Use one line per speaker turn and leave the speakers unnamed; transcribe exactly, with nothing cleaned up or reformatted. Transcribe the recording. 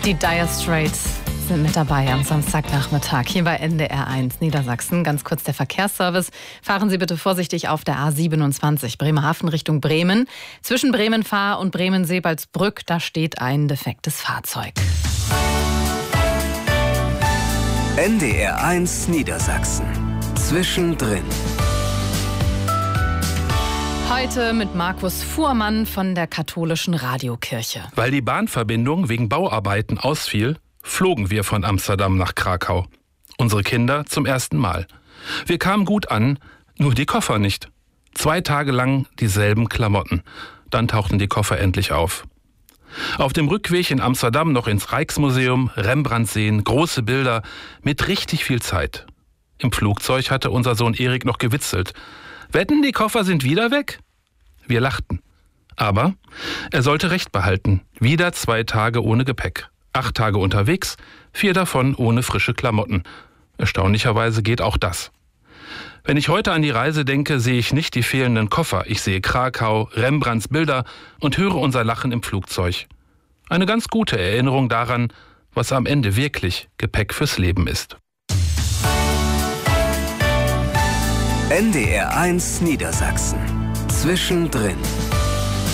Die Dire Straits sind mit dabei am Samstagnachmittag hier bei N D R eins Niedersachsen. Ganz kurz der Verkehrsservice. Fahren Sie bitte vorsichtig auf der A siebenundzwanzig Bremerhaven Richtung Bremen. Zwischen Bremen-Fahr und Bremen-Sebalsbrück, da steht ein defektes Fahrzeug.
N D R eins Niedersachsen. Zwischendrin.
Heute mit Markus Fuhrmann von der katholischen Radiokirche.
Weil die Bahnverbindung wegen Bauarbeiten ausfiel, flogen wir von Amsterdam nach Krakau. Unsere Kinder zum ersten Mal. Wir kamen gut an, nur die Koffer nicht. Zwei Tage lang dieselben Klamotten. Dann tauchten die Koffer endlich auf. Auf dem Rückweg in Amsterdam noch ins Rijksmuseum, Rembrandt sehen, große Bilder mit richtig viel Zeit. Im Flugzeug hatte unser Sohn Erik noch gewitzelt. Wetten, die Koffer sind wieder weg? Wir lachten. Aber er sollte recht behalten. Wieder zwei Tage ohne Gepäck. Acht Tage unterwegs, vier davon ohne frische Klamotten. Erstaunlicherweise geht auch das. Wenn ich heute an die Reise denke, sehe ich nicht die fehlenden Koffer. Ich sehe Krakau, Rembrandts Bilder und höre unser Lachen im Flugzeug. Eine ganz gute Erinnerung daran, was am Ende wirklich Gepäck fürs Leben ist.
N D R eins Niedersachsen. Zwischendrin.